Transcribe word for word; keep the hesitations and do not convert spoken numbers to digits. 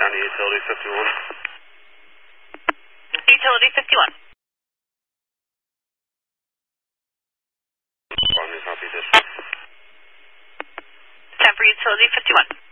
County Utility fifty-one. Utility fifty-one. Army, copy this. Stand for Utility fifty-one.